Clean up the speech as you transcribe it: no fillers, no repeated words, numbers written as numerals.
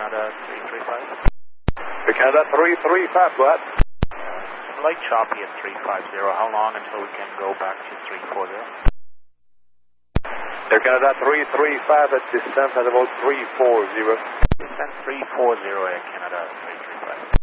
Canada 335. Air Canada 335, go ahead. Light choppy at 350. How long until we can go back to 340? Air Canada 335 at descent at about 340. Descent 340, Air Canada 340.